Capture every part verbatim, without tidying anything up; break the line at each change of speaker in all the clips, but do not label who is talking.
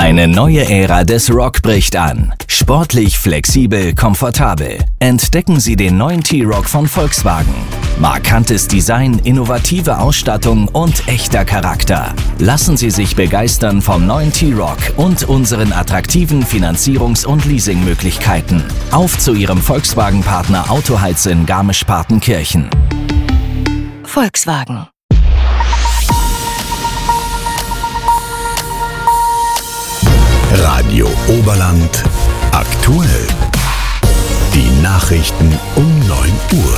Eine neue Ära des Rock bricht an. Sportlich, flexibel, komfortabel. Entdecken Sie den neuen T-Roc von Volkswagen. Markantes Design, innovative Ausstattung und echter Charakter. Lassen Sie sich begeistern vom neuen T-Roc und unseren attraktiven Finanzierungs- und Leasingmöglichkeiten. Auf zu Ihrem Volkswagen-Partner Autoheiz in Garmisch-Partenkirchen.
Volkswagen.
Radio Oberland aktuell. Die Nachrichten um neun Uhr.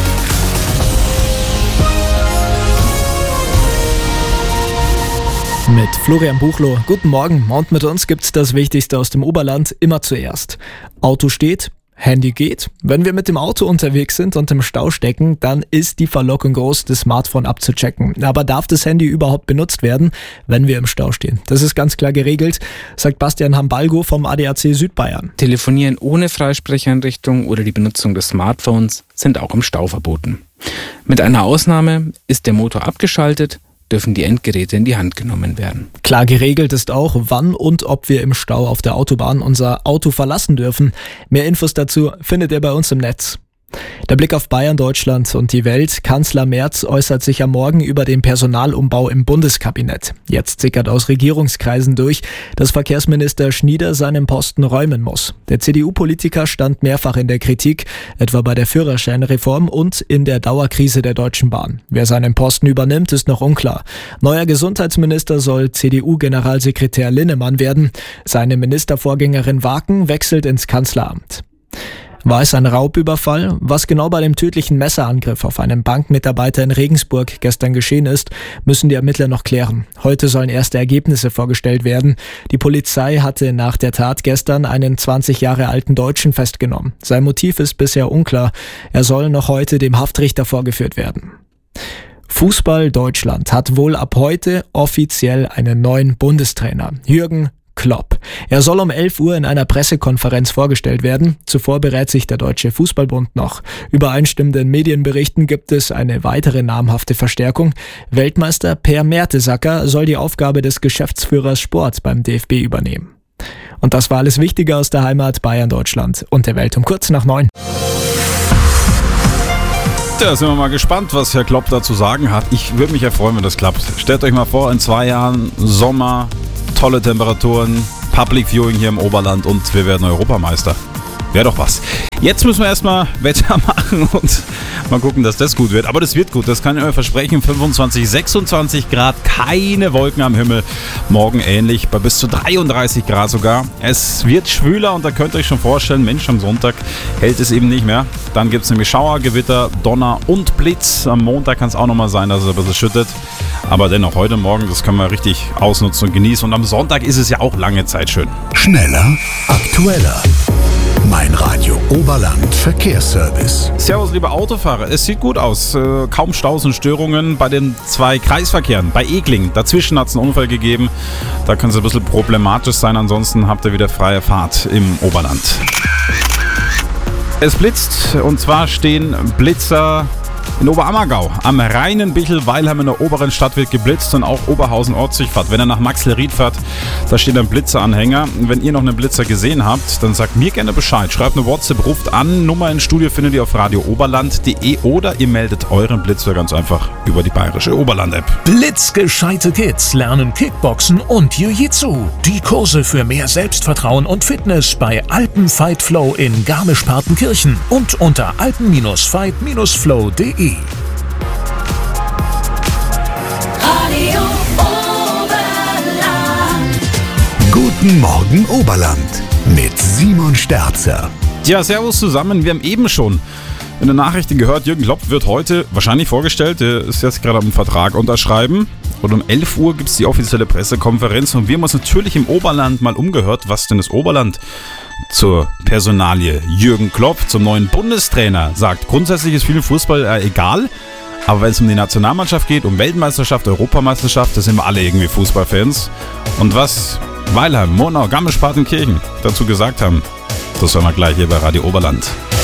Mit Florian Buchloh. Guten Morgen. Und mit uns gibt's das Wichtigste aus dem Oberland immer zuerst. Auto steht, Handy geht. Wenn wir mit dem Auto unterwegs sind und im Stau stecken, dann ist die Verlockung groß, das Smartphone abzuchecken. Aber darf das Handy überhaupt benutzt werden, wenn wir im Stau stehen? Das ist ganz klar geregelt, sagt Bastian Hambalgo vom A D A C Südbayern.
Telefonieren ohne Freisprecheinrichtung oder die Benutzung des Smartphones sind auch im Stau verboten. Mit einer Ausnahme: ist der Motor abgeschaltet, dürfen die Endgeräte in die Hand genommen werden.
Klar geregelt ist auch, wann und ob wir im Stau auf der Autobahn unser Auto verlassen dürfen. Mehr Infos dazu findet ihr bei uns im Netz. Der Blick auf Bayern, Deutschland und die Welt. Kanzler Merz äußert sich am Morgen über den Personalumbau im Bundeskabinett. Jetzt sickert aus Regierungskreisen durch, dass Verkehrsminister Schnieder seinen Posten räumen muss. Der C D U-Politiker stand mehrfach in der Kritik, etwa bei der Führerscheinreform und in der Dauerkrise der Deutschen Bahn. Wer seinen Posten übernimmt, ist noch unklar. Neuer Gesundheitsminister soll C D U-Generalsekretär Linnemann werden. Seine Ministervorgängerin Waken wechselt ins Kanzleramt. War es ein Raubüberfall? Was genau bei dem tödlichen Messerangriff auf einen Bankmitarbeiter in Regensburg gestern geschehen ist, müssen die Ermittler noch klären. Heute sollen erste Ergebnisse vorgestellt werden. Die Polizei hatte nach der Tat gestern einen zwanzig Jahre alten Deutschen festgenommen. Sein Motiv ist bisher unklar. Er soll noch heute dem Haftrichter vorgeführt werden. Fußball Deutschland hat wohl ab heute offiziell einen neuen Bundestrainer. Jürgen Klopp. Er soll um elf Uhr in einer Pressekonferenz vorgestellt werden. Zuvor berät sich der Deutsche Fußballbund noch. Übereinstimmenden Medienberichten gibt es eine weitere namhafte Verstärkung. Weltmeister Per Mertesacker soll die Aufgabe des Geschäftsführers Sport beim D F B übernehmen. Und das war alles Wichtige aus der Heimat Bayern, Deutschland und der Welt um kurz nach neun.
Da sind wir mal gespannt, was Herr Klopp dazu sagen hat. Ich würde mich ja freuen, wenn das klappt. Stellt euch mal vor, in zwei Jahren Sommer, tolle Temperaturen, Public Viewing hier im Oberland und wir werden Europameister. Wäre doch was. Jetzt müssen wir erstmal Wetter machen und mal gucken, dass das gut wird. Aber das wird gut, das kann ich euch versprechen. fünfundzwanzig, sechsundzwanzig Grad, keine Wolken am Himmel. Morgen ähnlich, bei bis zu dreiunddreißig Grad sogar. Es wird schwüler und da könnt ihr euch schon vorstellen, Mensch, am Sonntag hält es eben nicht mehr. Dann gibt es nämlich Schauer, Gewitter, Donner und Blitz. Am Montag kann es auch nochmal sein, dass es ein bisschen schüttet. Aber dennoch, heute Morgen, das können wir richtig ausnutzen und genießen. Und am Sonntag ist es ja auch lange Zeit schön.
Schneller, aktueller. Mein Radio Oberland Verkehrsservice.
Servus, liebe Autofahrer. Es sieht gut aus. Äh, kaum Staus und Störungen bei den zwei Kreisverkehren. Bei Egling. Dazwischen hat es einen Unfall gegeben. Da kann es ein bisschen problematisch sein. Ansonsten habt ihr wieder freie Fahrt im Oberland. Es blitzt. Und zwar stehen Blitzer in Oberammergau. Am Rheinenbichel, Weilheim in der oberen Stadt wird geblitzt und auch Oberhausen-Ortsdurchfahrt. Wenn ihr nach Maxleried fährt, da steht ein Blitzeranhänger. Wenn ihr noch einen Blitzer gesehen habt, dann sagt mir gerne Bescheid. Schreibt eine WhatsApp, ruft an. Nummer ins Studio findet ihr auf radio oberland punkt de oder ihr meldet euren Blitzer ganz einfach über die bayerische Oberland-App.
Blitzgescheite Kids lernen Kickboxen und Jiu-Jitsu. Die Kurse für mehr Selbstvertrauen und Fitness bei Alpen Fight Flow in Garmisch-Partenkirchen und unter alpen Fight Flow punkt de.
Radio Oberland.
Guten Morgen Oberland mit Simon Sterzer.
Ja, servus zusammen. Wir haben eben schon in den Nachrichten gehört, Jürgen Klopp wird heute wahrscheinlich vorgestellt. Der ist jetzt gerade am Vertrag unterschreiben. Und um elf Uhr gibt es die offizielle Pressekonferenz. Und wir haben uns natürlich im Oberland mal umgehört, was denn das Oberland zur Personalie Jürgen Klopp, zum neuen Bundestrainer, sagt. Grundsätzlich ist vielen Fußball äh, egal. Aber wenn es um die Nationalmannschaft geht, um Weltmeisterschaft, Europameisterschaft, da sind wir alle irgendwie Fußballfans. Und was Weilheim, Monau, Garmisch-Partenkirchen dazu gesagt haben, das hören wir gleich hier bei Radio Oberland.